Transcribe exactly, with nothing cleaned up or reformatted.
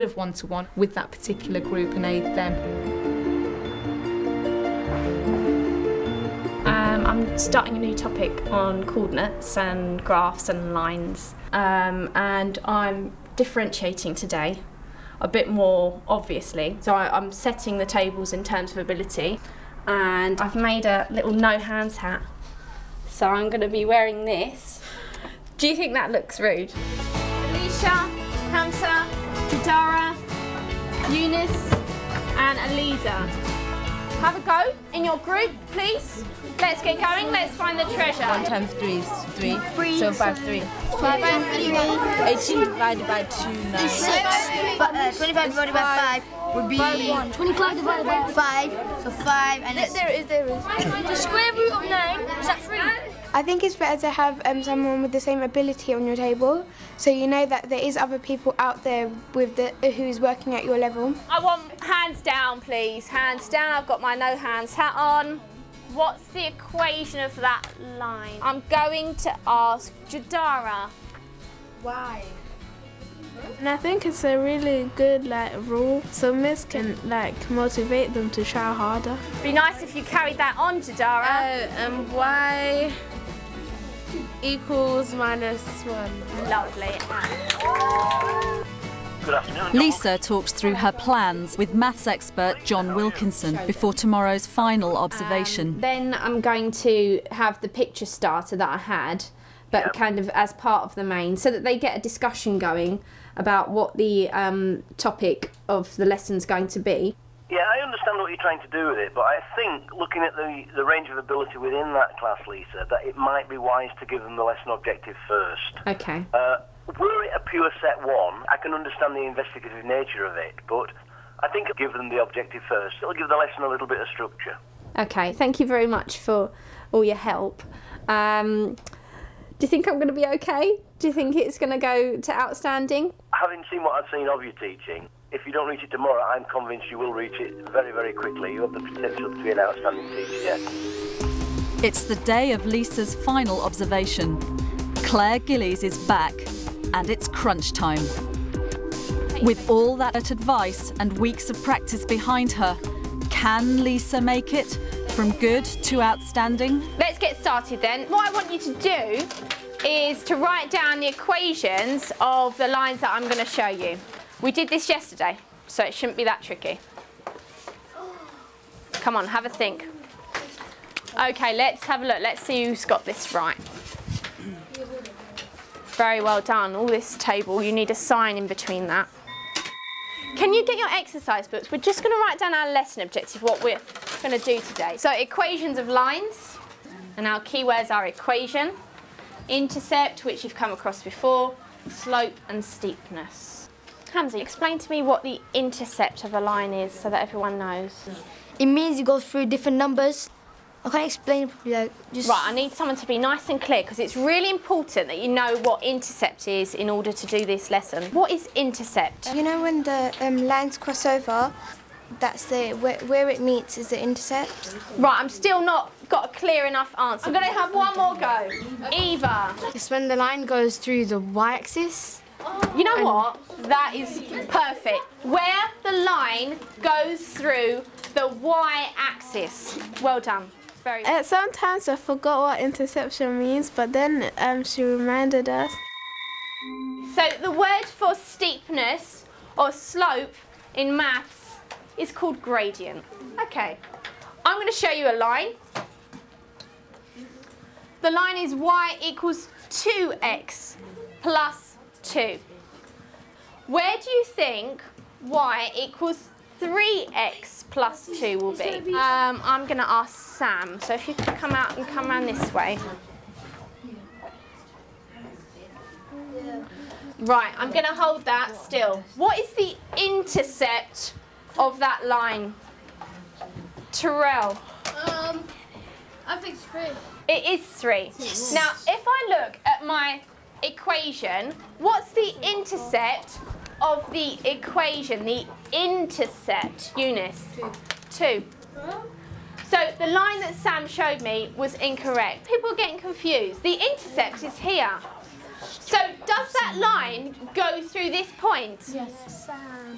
of one-to-one with that particular group and aid them. Um, I'm starting a new topic on coordinates and graphs and lines, um, and I'm differentiating today a bit more obviously. So I, I'm setting the tables in terms of ability, and I've made a little no hands hat. So I'm going to be wearing this. Do you think that looks rude? Alicia, Hamza, Jadara, Eunice and Aliza. Have a go in your group, please. Let's get going, let's find the treasure. One times three is three, three. so five, three. Five and three. eighteen divided by two, nine. Six. But, uh, twenty-five divided by five would be Five, twenty-five divided by five. So five and it's... There it is, there it is. The square root of nine, is that three? I think it's better to have um, someone with the same ability on your table, so you know that there is other people out there with the who's working at your level. I want hands down, please. Hands down. I've got my no hands hat on. What's the equation of that line? I'm going to ask Jadara. Why? And I think it's a really good like rule, so Miss can like motivate them to try harder. Be nice if you carried that on, Jadara. Uh, um, y equals minus one. Lovely. Good afternoon. Lisa talks through her plans with maths expert John Wilkinson before tomorrow's final observation. Um, then I'm going to have the picture starter that I had, but Yep. kind of as part of the main, so that they get a discussion going about what the um, topic of the lesson's going to be. Yeah, I understand what you're trying to do with it, but I think, looking at the, the range of ability within that class, Lisa, that it might be wise to give them the lesson objective first. Okay. Uh, were it a pure set one, I can understand the investigative nature of it, but I think I'll give them the objective first. It'll give the lesson a little bit of structure. Okay, thank you very much for all your help. Um, do you think I'm going to be okay? Do you think it's going to go to outstanding? Having seen what I've seen of your teaching, if you don't reach it tomorrow, I'm convinced you will reach it very, very quickly. You have the potential to be an outstanding teacher, yes. It's the day of Lisa's final observation. Claire Gillies is back, and it's crunch time. With all that advice and weeks of practice behind her, can Lisa make it from good to outstanding? Let's get started then. What I want you to do is to write down the equations of the lines that I'm going to show you. We did this yesterday, so it shouldn't be that tricky. Come on, have a think. Okay, let's have a look. Let's see who's got this right. Very well done. All this table, you need a sign in between that. Can you get your exercise books? We're just going to write down our lesson objective, what we're going to do today. So equations of lines, and our keywords are equation, intercept, which you've come across before, slope and steepness. Hamza, explain to me what the intercept of a line is so that everyone knows. It means it goes through different numbers. I can't explain it properly, like, just... Right, I need someone to be nice and clear because it's really important that you know what intercept is in order to do this lesson. What is intercept? You know when the um, lines cross over, that's the where, where it meets is the intercept. Right, I'm still not got a clear enough answer. I'm going to have one more go. Eva. It's when the line goes through the y-axis. You know what? That is perfect. Where the line goes through the y-axis. Well done. Very Uh, sometimes I forgot what interception means, but then um, she reminded us. So the word for steepness or slope in maths is called gradient. Okay, I'm going to show you a line. The line is y equals two x plus two. Where do you think y equals three x plus two will be? Um, I'm going to ask Sam, so if you could come out and come around this way. Right, I'm going to hold that still. What is the intercept of that line? Terrell? Um, I think it's three. It is three. Yes. Now, if I look at my equation, what's the intercept of the equation? The intercept, Eunice? Two. Two. So the line that Sam showed me was incorrect. People are getting confused. The intercept is here. So does that line go through this point? Yes. Sam.